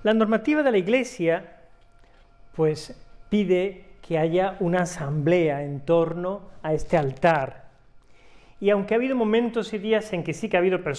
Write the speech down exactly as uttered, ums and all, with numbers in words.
La normativa de la Iglesia, pues, pide que haya una asamblea en torno a este altar. Y aunque ha habido momentos y días en que sí que ha habido personas